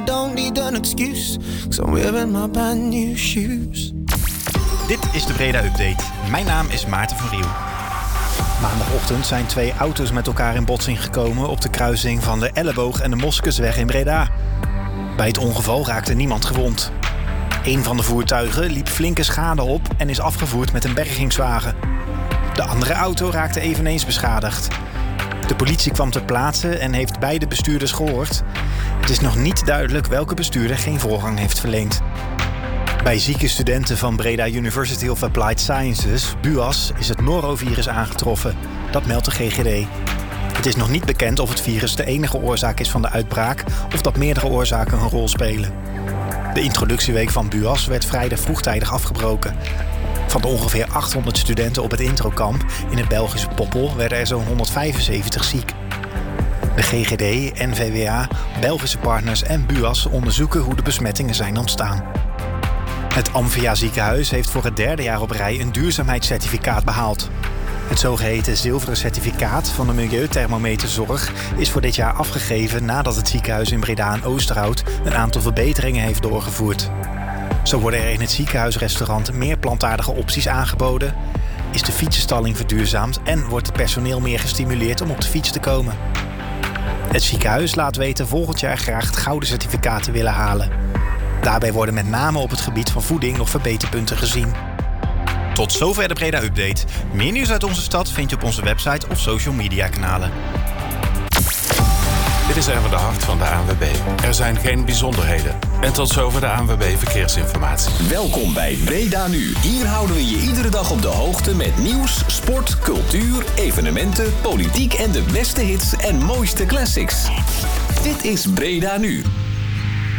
don't need an excuse, 'cause I'm wearing my brand new shoes. Dit is de Breda Update. Mijn naam is Maarten van Riel. Maandagochtend zijn 2 auto's met elkaar in botsing gekomen op de kruising van de Elleboog en de Moskusweg in Breda. Bij het ongeval raakte niemand gewond. Een van de voertuigen liep flinke schade op en is afgevoerd met een bergingswagen. De andere auto raakte eveneens beschadigd. De politie kwam ter plaatse en heeft beide bestuurders gehoord. Het is nog niet duidelijk welke bestuurder geen voorrang heeft verleend. Bij zieke studenten van Breda University of Applied Sciences, BUAS, is het norovirus aangetroffen. Dat meldt de GGD. Het is nog niet bekend of het virus de enige oorzaak is van de uitbraak of dat meerdere oorzaken een rol spelen. De introductieweek van BUAS werd vrijdag vroegtijdig afgebroken. Van de ongeveer 800 studenten op het introkamp in het Belgische Poppel werden er zo'n 175 ziek. De GGD, NVWA, Belgische partners en BUAS onderzoeken hoe de besmettingen zijn ontstaan. Het Amphia ziekenhuis heeft voor het 3e jaar op rij een duurzaamheidscertificaat behaald. Het zogeheten zilveren certificaat van de Milieuthermometerzorg is voor dit jaar afgegeven nadat het ziekenhuis in Breda en Oosterhout een aantal verbeteringen heeft doorgevoerd. Zo worden er in het ziekenhuisrestaurant meer plantaardige opties aangeboden, is de fietsenstalling verduurzaamd en wordt het personeel meer gestimuleerd om op de fiets te komen. Het ziekenhuis laat weten volgend jaar graag het gouden certificaat te willen halen. Daarbij worden met name op het gebied van voeding nog verbeterpunten gezien. Tot zover de Breda Update. Meer nieuws uit onze stad vind je op onze website of social media kanalen. Dit is even de hart van de ANWB. Er zijn geen bijzonderheden. En tot zover de ANWB Verkeersinformatie. Welkom bij Breda Nu. Hier houden we je iedere dag op de hoogte met nieuws, sport, cultuur, evenementen, politiek en de beste hits en mooiste classics. Dit is Breda Nu.